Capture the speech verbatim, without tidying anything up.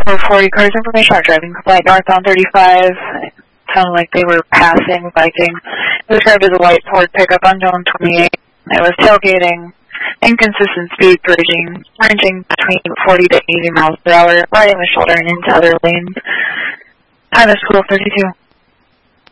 Number forty, cars information are driving compliant north on thirty-five. It sounded like they were passing, biking. It was described as a white Ford pickup, unknown twenty-eight. It was tailgating, inconsistent speed, ranging, ranging between forty to eighty miles per hour, riding the shoulder and into other lanes. Time is twelve thirty-two.